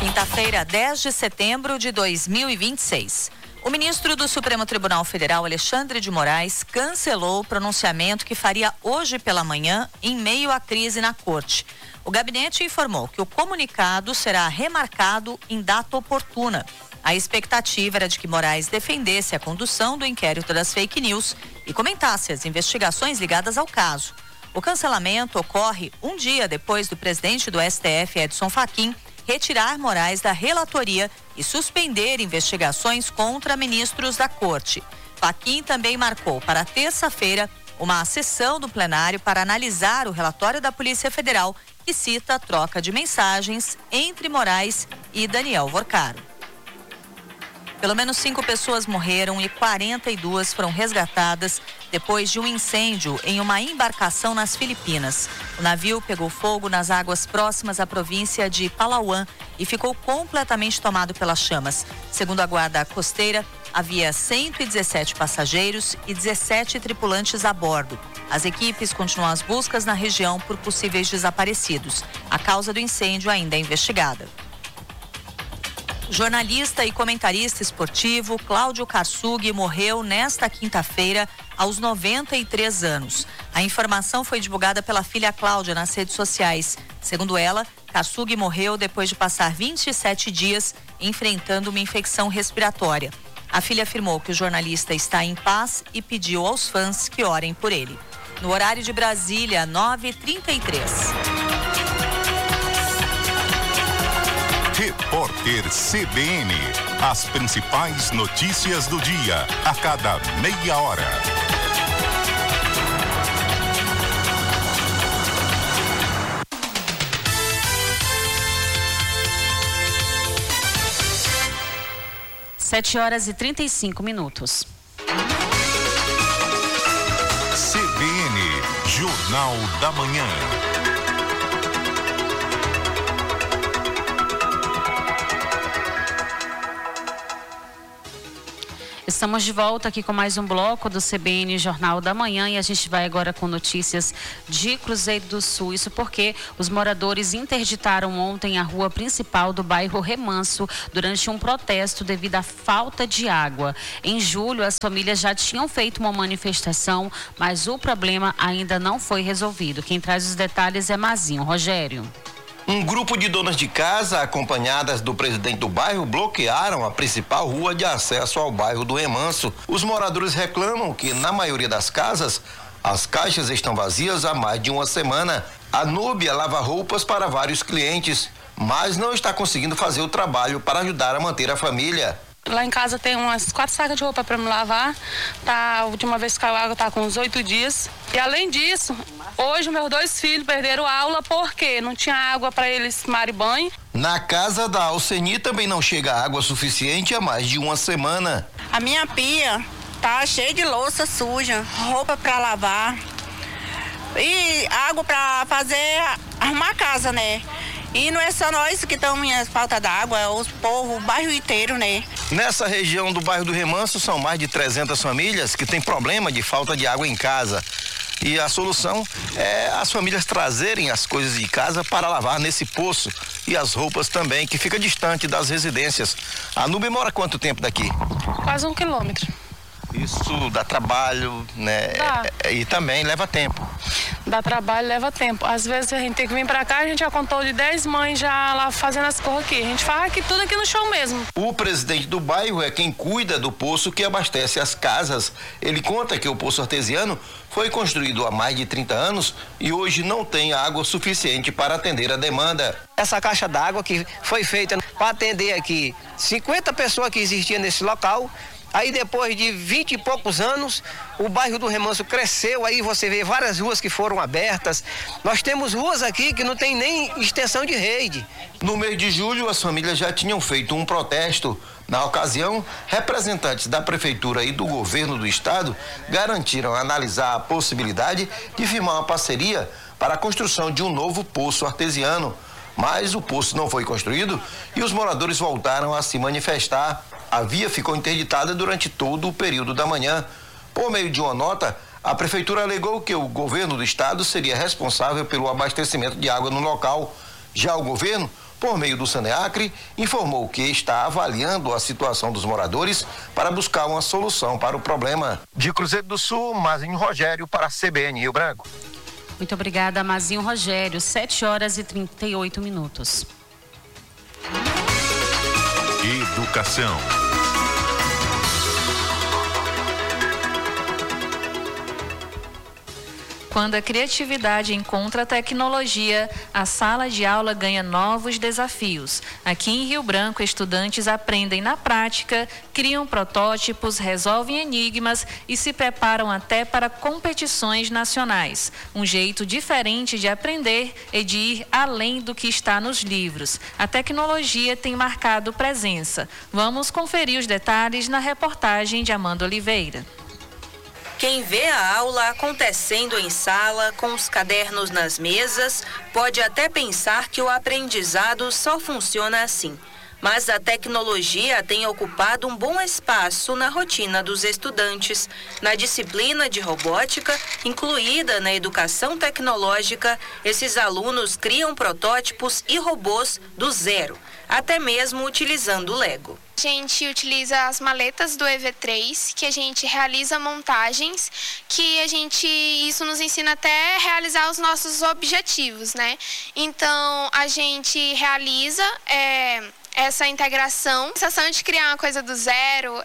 Quinta-feira, 10 de setembro de 2026. O ministro do Supremo Tribunal Federal, Alexandre de Moraes, cancelou o pronunciamento que faria hoje pela manhã em meio à crise na corte. O gabinete informou que o comunicado será remarcado em data oportuna. A expectativa era de que Moraes defendesse a condução do inquérito das fake news e comentasse as investigações ligadas ao caso. O cancelamento ocorre um dia depois do presidente do STF, Edson Fachin, retirar Moraes da relatoria e suspender investigações contra ministros da corte. Fachin também marcou para terça-feira uma sessão do plenário para analisar o relatório da Polícia Federal, que cita a troca de mensagens entre Moraes e Daniel Vorcaro. Pelo menos 5 pessoas morreram e 42 foram resgatadas depois de um incêndio em uma embarcação nas Filipinas. O navio pegou fogo nas águas próximas à província de Palawan e ficou completamente tomado pelas chamas. Segundo a guarda costeira, havia 117 passageiros e 17 tripulantes a bordo. As equipes continuam as buscas na região por possíveis desaparecidos. A causa do incêndio ainda é investigada. Jornalista e comentarista esportivo Cláudio Karsug morreu nesta quinta-feira aos 93 anos. A informação foi divulgada pela filha Cláudia nas redes sociais. Segundo ela, Karsug morreu depois de passar 27 dias enfrentando uma infecção respiratória. A filha afirmou que o jornalista está em paz e pediu aos fãs que orem por ele. No horário de Brasília, 9h33. Repórter CBN. As principais notícias do dia, a cada meia hora. Sete horas e 35 minutos. CBN, Jornal da Manhã. Estamos de volta aqui com mais um bloco do CBN Jornal da Manhã e a gente vai agora com notícias de Cruzeiro do Sul. Isso porque os moradores interditaram ontem a rua principal do bairro Remanso durante um protesto devido à falta de água. Em julho, as famílias já tinham feito uma manifestação, mas o problema ainda não foi resolvido. Quem traz os detalhes é Mazinho. Rogério. Um grupo de donas de casa, acompanhadas do presidente do bairro, bloquearam a principal rua de acesso ao bairro do Remanso. Os moradores reclamam que, na maioria das casas, as caixas estão vazias há mais de uma semana. A Núbia lava roupas para vários clientes, mas não está conseguindo fazer o trabalho para ajudar a manter a família. Lá em casa tem umas 4 sacas de roupa para me lavar. A última vez que caiu água tá com uns 8 dias. E além disso, hoje meus 2 filhos perderam aula porque não tinha água para eles tomarem banho. Na casa da Alceni também não chega água suficiente há mais de uma semana. A minha pia tá cheia de louça suja, roupa para lavar e água para arrumar a casa, né? E não é só nós que estamos em falta d'água, é o povo, o bairro inteiro, né? Nessa região do bairro do Remanso são mais de 300 famílias que têm problema de falta de água em casa. E a solução é as famílias trazerem as coisas de casa para lavar nesse poço e as roupas também, que fica distante das residências. A Núbia mora quanto tempo daqui? Quase 1 quilômetro. Isso dá trabalho, né? Dá. E também leva tempo. Dá trabalho, leva tempo. Às vezes a gente tem que vir pra cá, a gente já contou de 10 mães já lá fazendo as coisas aqui. A gente faz aqui tudo aqui no chão mesmo. O presidente do bairro é quem cuida do poço que abastece as casas. Ele conta que o poço artesiano foi construído há mais de 30 anos e hoje não tem água suficiente para atender a demanda. Essa caixa d'água que foi feita para atender aqui 50 pessoas que existiam nesse local. Aí depois de 20 e poucos anos, o bairro do Remanso cresceu, aí você vê várias ruas que foram abertas. Nós temos ruas aqui que não tem nem extensão de rede. No mês de julho, as famílias já tinham feito um protesto. Na ocasião, representantes da prefeitura e do governo do estado garantiram analisar a possibilidade de firmar uma parceria para a construção de um novo poço artesiano. Mas o poço não foi construído e os moradores voltaram a se manifestar. A via ficou interditada durante todo o período da manhã. Por meio de uma nota, a prefeitura alegou que o governo do estado seria responsável pelo abastecimento de água no local. Já o governo por meio do Saneacre, informou que está avaliando a situação dos moradores para buscar uma solução para o problema. De Cruzeiro do Sul, Mazinho Rogério para a CBN Rio Branco. Muito obrigada, Mazinho Rogério. 7h38. Educação. Quando a criatividade encontra a tecnologia, a sala de aula ganha novos desafios. Aqui em Rio Branco, estudantes aprendem na prática, criam protótipos, resolvem enigmas e se preparam até para competições nacionais. Um jeito diferente de aprender é de ir além do que está nos livros. A tecnologia tem marcado presença. Vamos conferir os detalhes na reportagem de Amanda Oliveira. Quem vê a aula acontecendo em sala, com os cadernos nas mesas, pode até pensar que o aprendizado só funciona assim. Mas a tecnologia tem ocupado um bom espaço na rotina dos estudantes. Na disciplina de robótica, incluída na educação tecnológica, esses alunos criam protótipos e robôs do zero, até mesmo utilizando Lego. A gente utiliza as maletas do EV3, que a gente realiza montagens, isso nos ensina até a realizar os nossos objetivos, né? Então, a gente realiza essa integração. A sensação de criar uma coisa do zero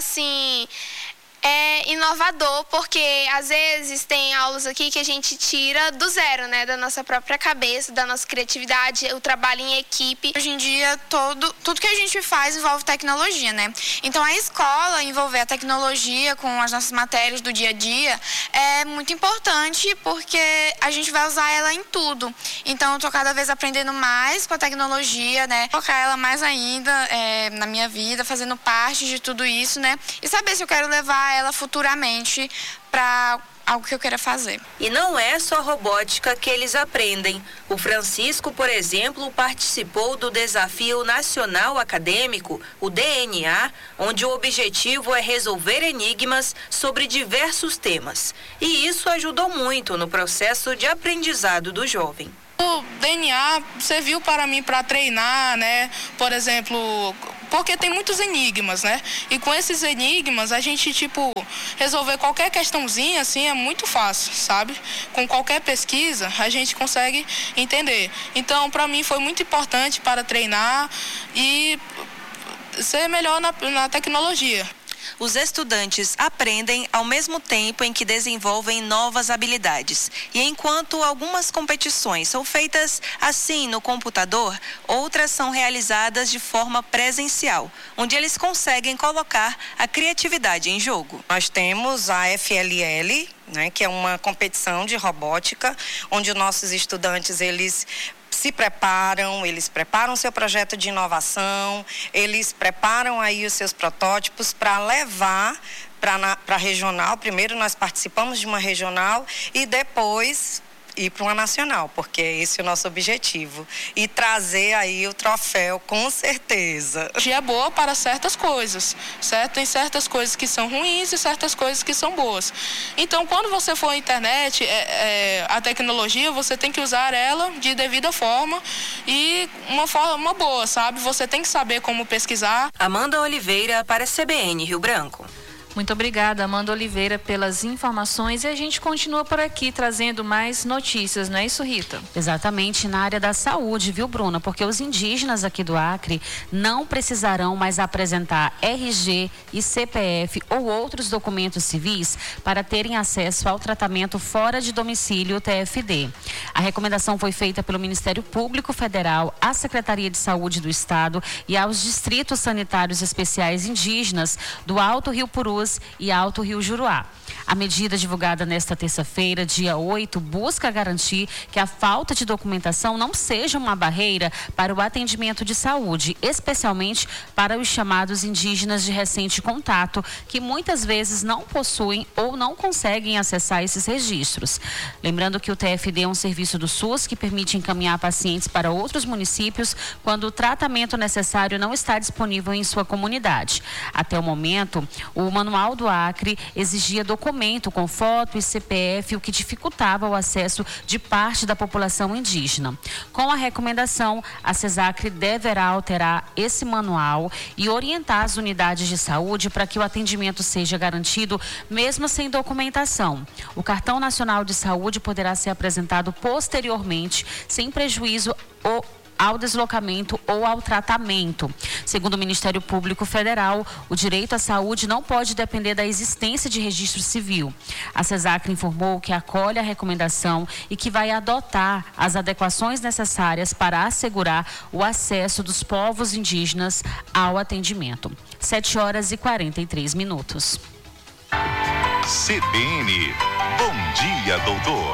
é inovador, porque às vezes tem aulas aqui que a gente tira do zero, né? Da nossa própria cabeça, da nossa criatividade, o trabalho em equipe. Hoje em dia, tudo que a gente faz envolve tecnologia, né? Então, a escola envolver a tecnologia com as nossas matérias do dia a dia é muito importante, porque a gente vai usar ela em tudo. Então, eu tô cada vez aprendendo mais com a tecnologia, né? Colocar ela mais ainda na minha vida, fazendo parte de tudo isso, né? E saber se eu quero levar ela futuramente para algo que eu queira fazer. E não é só robótica que eles aprendem. O Francisco, por exemplo, participou do Desafio Nacional Acadêmico, o DNA, onde o objetivo é resolver enigmas sobre diversos temas. E isso ajudou muito no processo de aprendizado do jovem. O DNA serviu para mim para treinar, né? Por exemplo, porque tem muitos enigmas, né? E com esses enigmas, a gente, resolver qualquer questãozinha, assim, é muito fácil, sabe? Com qualquer pesquisa, a gente consegue entender. Então, para mim, foi muito importante para treinar e ser melhor na tecnologia. Os estudantes aprendem ao mesmo tempo em que desenvolvem novas habilidades. E enquanto algumas competições são feitas assim no computador, outras são realizadas de forma presencial, onde eles conseguem colocar a criatividade em jogo. Nós temos a FLL, né, que é uma competição de robótica, onde os nossos estudantes, eles preparam seu projeto de inovação, eles preparam aí os seus protótipos para levar para a regional. Primeiro nós participamos de uma regional e depois ir para uma nacional, porque esse é o nosso objetivo. E trazer aí o troféu, com certeza. É boa para certas coisas, certo? Tem certas coisas que são ruins e certas coisas que são boas. Então, quando você for à internet, a tecnologia, você tem que usar ela de devida forma e uma forma boa, sabe? Você tem que saber como pesquisar. Amanda Oliveira para a CBN Rio Branco. Muito obrigada, Amanda Oliveira, pelas informações, e a gente continua por aqui trazendo mais notícias, não é isso, Rita? Exatamente, na área da saúde, viu, Bruna? Porque os indígenas aqui do Acre não precisarão mais apresentar RG e CPF ou outros documentos civis para terem acesso ao tratamento fora de domicílio, TFD. A recomendação foi feita pelo Ministério Público Federal, à Secretaria de Saúde do Estado e aos distritos sanitários especiais indígenas do Alto Rio Purus e Alto Rio Juruá. A medida divulgada nesta terça-feira, dia 8, busca garantir que a falta de documentação não seja uma barreira para o atendimento de saúde, especialmente para os chamados indígenas de recente contato, que muitas vezes não possuem ou não conseguem acessar esses registros. Lembrando que o TFD é um serviço do SUS que permite encaminhar pacientes para outros municípios quando o tratamento necessário não está disponível em sua comunidade. Até o momento, o Manual do Acre exigia documento com foto e CPF, o que dificultava o acesso de parte da população indígena. Com a recomendação, a CESACRE deverá alterar esse manual e orientar as unidades de saúde para que o atendimento seja garantido mesmo sem documentação. O Cartão Nacional de Saúde poderá ser apresentado posteriormente, sem prejuízo ao deslocamento ou ao tratamento. Segundo o Ministério Público Federal, o direito à saúde não pode depender da existência de registro civil. A CESACRE informou que acolhe a recomendação e que vai adotar as adequações necessárias para assegurar o acesso dos povos indígenas ao atendimento. 7h43. CBN, bom dia, doutor.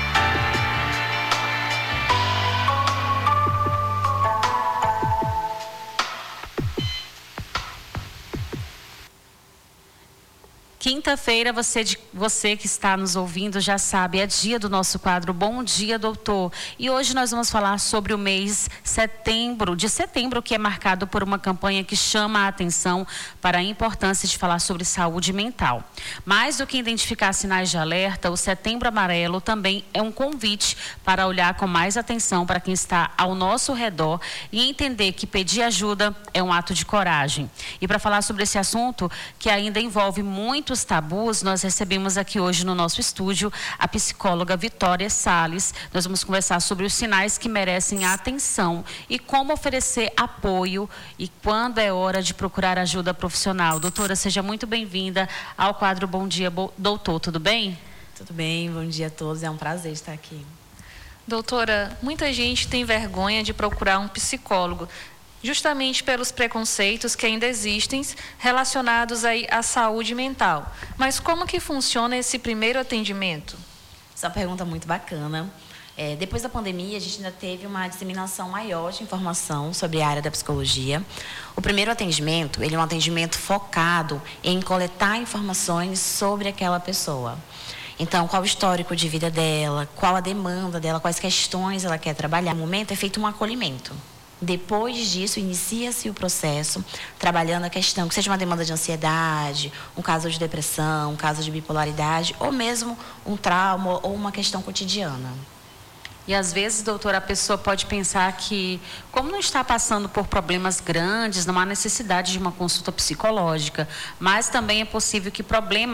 Quinta-feira, você que está nos ouvindo já sabe, é dia do nosso quadro Bom Dia, Doutor. E hoje nós vamos falar sobre o mês de setembro, que é marcado por uma campanha que chama a atenção para a importância de falar sobre saúde mental. Mais do que identificar sinais de alerta, o Setembro Amarelo também é um convite para olhar com mais atenção para quem está ao nosso redor e entender que pedir ajuda é um ato de coragem. E para falar sobre esse assunto, que ainda envolve muitos tabus, nós recebemos aqui hoje no nosso estúdio a psicóloga Vitória Salles. Nós vamos conversar sobre os sinais que merecem atenção e como oferecer apoio e quando é hora de procurar ajuda profissional. Doutora, seja muito bem-vinda ao quadro Bom Dia, Doutor. Tudo bem? Tudo bem, bom dia a todos. É um prazer estar aqui. Doutora, muita gente tem vergonha de procurar um psicólogo, justamente pelos preconceitos que ainda existem relacionados aí à saúde mental. Mas como que funciona esse primeiro atendimento? Essa é uma pergunta muito bacana. Depois da pandemia, a gente ainda teve uma disseminação maior de informação sobre a área da psicologia. O primeiro atendimento, ele é um atendimento focado em coletar informações sobre aquela pessoa. Então, qual o histórico de vida dela, qual a demanda dela, quais questões ela quer trabalhar. No momento, é feito um acolhimento. Depois disso, inicia-se o processo, trabalhando a questão que seja uma demanda de ansiedade, um caso de depressão, um caso de bipolaridade, ou mesmo um trauma ou uma questão cotidiana. E às vezes, doutora, a pessoa pode pensar que, como não está passando por problemas grandes, não há necessidade de uma consulta psicológica, mas também é possível que problemas